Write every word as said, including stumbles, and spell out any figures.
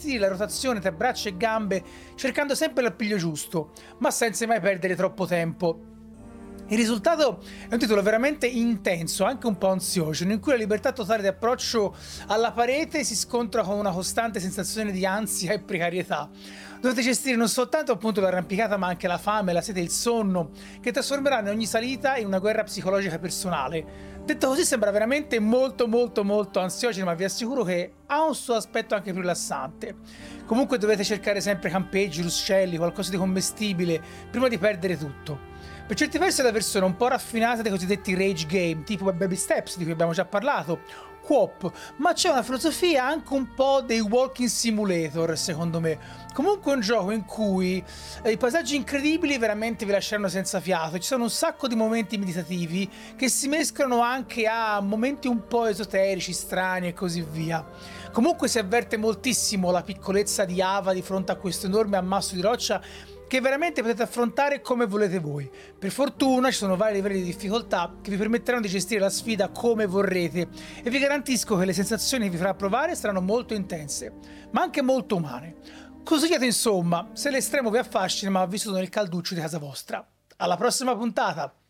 gestire la rotazione tra braccia e gambe cercando sempre l'appiglio giusto, ma senza mai perdere troppo tempo. Il risultato è un titolo veramente intenso, anche un po' ansiogeno, in cui la libertà totale di approccio alla parete si scontra con una costante sensazione di ansia e precarietà. Dovete gestire non soltanto appunto l'arrampicata, ma anche la fame, la sete e il sonno, che trasformeranno ogni salita in una guerra psicologica personale. Detto così sembra veramente molto molto molto ansiogeno, ma vi assicuro che ha un suo aspetto anche più rilassante. Comunque dovete cercare sempre campeggi, ruscelli, qualcosa di commestibile, prima di perdere tutto. Per certi versi è la versione un po' raffinata dei cosiddetti rage game, tipo Baby Steps, di cui abbiamo già parlato, Coop, ma c'è una filosofia anche un po' dei walking simulator, secondo me. Comunque è un gioco in cui eh, i paesaggi incredibili veramente vi lasceranno senza fiato, ci sono un sacco di momenti meditativi che si mescolano anche a momenti un po' esoterici, strani e così via. Comunque si avverte moltissimo la piccolezza di Ava di fronte a questo enorme ammasso di roccia che veramente potete affrontare come volete voi. Per fortuna ci sono vari livelli di difficoltà che vi permetteranno di gestire la sfida come vorrete e vi garantisco che le sensazioni che vi farà provare saranno molto intense, ma anche molto umane. Consigliate insomma, se l'estremo vi affascina ma vissuto nel calduccio di casa vostra. Alla prossima puntata!